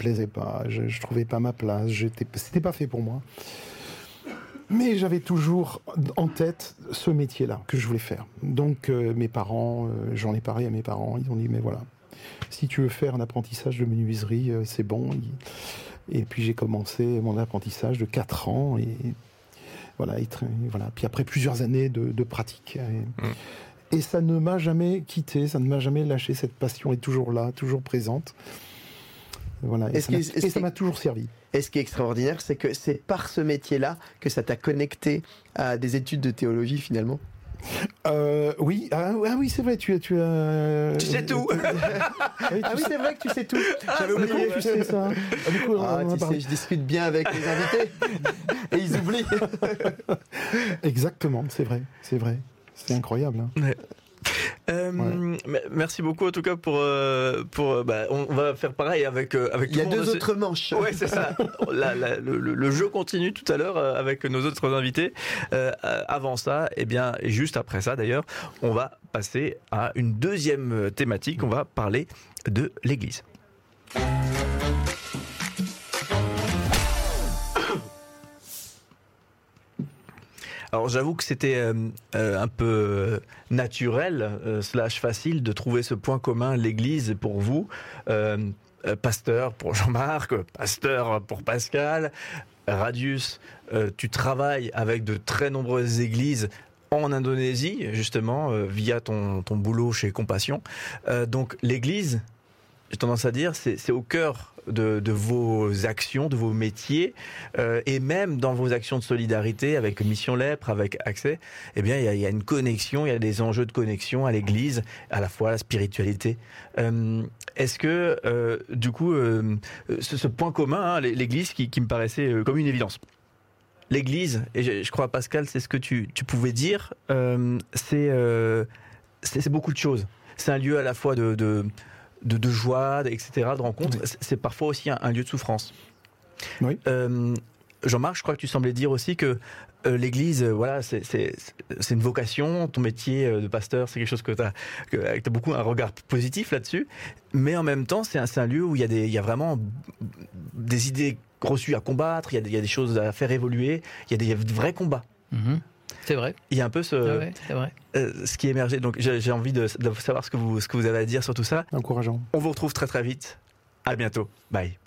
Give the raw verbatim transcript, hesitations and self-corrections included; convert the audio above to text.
plaisait pas, je, je trouvais pas ma place, j'étais, c'était pas fait pour moi. Mais j'avais toujours en tête ce métier-là que je voulais faire. Donc euh, mes parents, euh, j'en ai parlé à mes parents, ils ont dit mais voilà, si tu veux faire un apprentissage de menuiserie, euh, c'est bon. Et puis j'ai commencé mon apprentissage de quatre ans et voilà, et, voilà. Puis après plusieurs années de, de pratique. Et, mmh. et ça ne m'a jamais quitté, ça ne m'a jamais lâché, cette passion est toujours là, toujours présente. Voilà, et, ça, m'a, et ça m'a toujours servi. Et ce qui est extraordinaire, c'est que c'est par ce métier-là que ça t'a connecté à des études de théologie finalement. Euh, oui, ah, ah oui, c'est vrai, tu as, tu as. Tu sais tout. oui, tu ah oui, sais... c'est vrai que tu sais tout. J'avais oublié. Comment tu sais ça? Ah, du coup, ah, tu sais, je discute bien avec les invités et ils oublient. Exactement, c'est vrai, c'est vrai, c'est incroyable. Hein. Ouais. Euh, ouais. Merci beaucoup en tout cas pour euh, pour bah, on va faire pareil avec euh, avec. Il y a deux autres manches. Ouais, c'est ça. la, la, le, le jeu continue tout à l'heure euh, avec nos autres invités. Euh, avant ça, et eh bien juste après ça d'ailleurs, on va passer à une deuxième thématique. On va parler de l'Église. Alors j'avoue que c'était euh, euh, un peu naturel, euh, slash facile de trouver ce point commun, l'Église pour vous, euh, euh, pasteur pour Jean-Marc, pasteur pour Pascal, Radius, euh, tu travailles avec de très nombreuses églises en Indonésie, justement, euh, via ton, ton boulot chez Compassion. Euh, donc l'Église, j'ai tendance à dire, c'est, c'est au cœur de, de vos actions, de vos métiers, euh, et même dans vos actions de solidarité avec Mission Lèpre, avec Accès, eh bien, il y a, il y a une connexion, il y a des enjeux de connexion à l'Église, à la fois la spiritualité. Euh, est-ce que, euh, du coup, euh, ce, ce point commun, hein, l'Église, qui, qui me paraissait euh, comme une évidence. L'Église, et je, je crois, Pascal, c'est ce que tu, tu pouvais dire, euh, c'est, euh, c'est, c'est beaucoup de choses. C'est un lieu à la fois de... de De, de joie, et cetera, de rencontres. Oui. C'est parfois aussi un, un lieu de souffrance. Oui. Euh, Jean-Marc, je crois que tu semblais dire aussi que euh, l'Église, euh, voilà, c'est, c'est, c'est une vocation. Ton métier de pasteur, c'est quelque chose que tu as que, que t'as beaucoup un regard positif là-dessus. Mais en même temps, c'est un, c'est un lieu où il y a des, il y a vraiment des idées reçues à combattre. Il y a des, il y a des choses à faire évoluer. Il y a des, il y a de vrais combats. Mm-hmm. C'est vrai. Il y a un peu ce, ah ouais, c'est vrai. Euh, ce qui émergeait. Donc j'ai, j'ai envie de, de savoir ce que vous, ce que vous avez à dire sur tout ça. Encourageant. On vous retrouve très très vite. À bientôt. Bye.